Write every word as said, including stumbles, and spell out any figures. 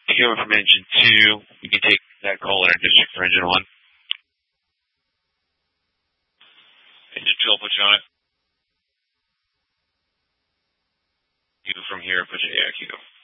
Coming from engine two, you can take that call in our district for engine one. Engine two, I'll put you on it. You from here, put you, yeah, you go.